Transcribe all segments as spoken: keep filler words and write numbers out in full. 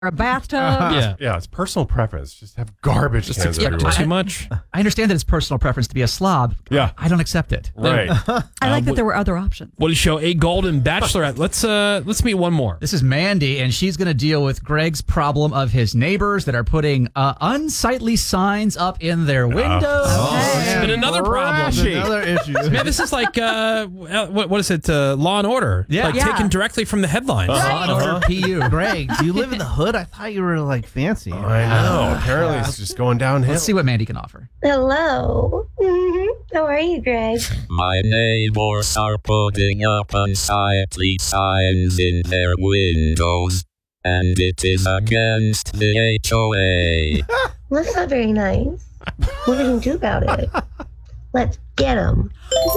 a bathtub. Yeah. Yeah, it's personal preference. Just have garbage Just cans expect everywhere. too much. I understand that it's personal preference to be a slob. Yeah. I don't accept it. Right. I like Uh, that there were other options. Woody Show, a golden bachelorette. Let's uh let's meet one more. This is Mandy, and she's going to deal with Greg's problem of his neighbors that are putting uh, unsightly signs up in their windows. Oh, it's been another problem. Another issue. Man, this is like uh, what what is it? Uh, Law and Order. Yeah. like Yeah. taken directly from the headlines. Law and Order P U. Greg, do you live in the hood? I thought you were like fancy. I know. Apparently, it's just going downhill. Let's see what Mandy can offer. Hello. Mhm. How are you, Greg? My neighbors are putting up unsightly signs in their windows, and it is against the H O A. That's not very nice. What are you going to do about it? Let's get them.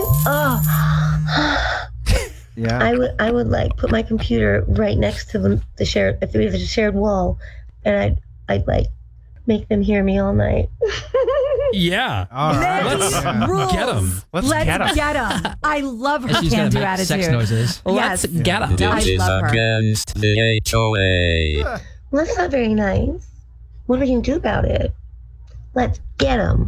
Oh. Yeah. I would, I would like put my computer right next to the, the shared, if there's a shared wall, and I'd, I'd like make them hear me all night. Yeah. All right. Let's Yeah. Rules. get 'em. Let's Let's get 'em. get 'em. I love her And she's going can-do to make attitude. sex noises. Let's Yes. get 'em. I It is love her. against the H O A. Well, that's not very nice. What are you going to do about it? Let's get them.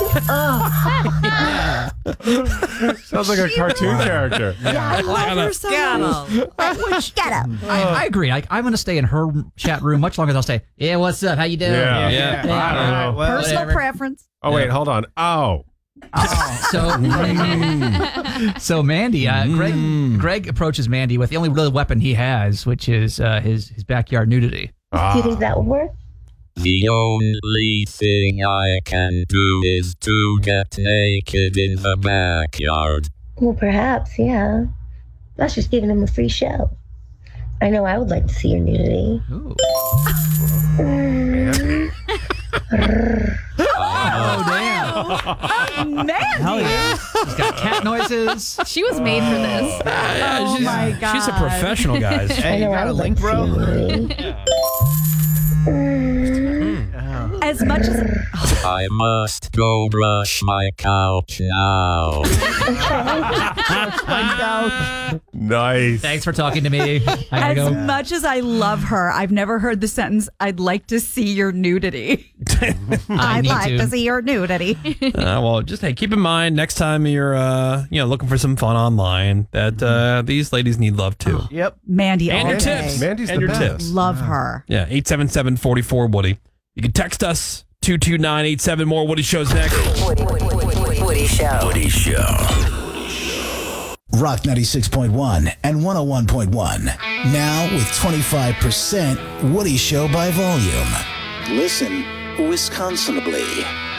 Oh. Sounds like a cartoon character. Yeah, I love her so much. Get 'em. I, I agree. I, I'm going to stay in her chat room much longer than I'll say, yeah, what's up? How you doing? Yeah. Yeah. I don't know. Well, Personal whatever. preference. Oh, wait, hold on. Oh. So, so Mandy, uh, Greg, Greg approaches Mandy with the only real weapon he has, which is uh, his his backyard nudity. Do you think that would work? The only thing I can do is to get naked in the backyard. Well, perhaps, yeah. That's just giving him a free show. I know I would like to see your nudity. Ooh. Oh, damn. Mandy. Hell yeah. He's got cat noises. She was made for this. Yeah, Oh she's, my she's a God. professional, guys. Hey, I you know got I a would link, like to see bro? your nudity. As much as I must go brush my couch now. Nice. Thanks for talking to me. I gotta as go. much as I love her, I've never heard the sentence, I'd like to see your nudity. I I'd need like to. to see your nudity. Uh, well, just hey, keep in mind next time you're uh, you know looking for some fun online that uh, these ladies need love too. Yep. Mandy And all your day. tips. Mandy's and the your best. tips. Love her. Yeah, eight seven seven, four four, Woody. You can text us two two nine eight seven. More Woody Shows next. Woody, Woody, Woody, Woody, Woody Show. Woody Show. Rock ninety-six point one and one oh one point one. Now with twenty-five percent Woody Show by volume. Listen Wisconsinably.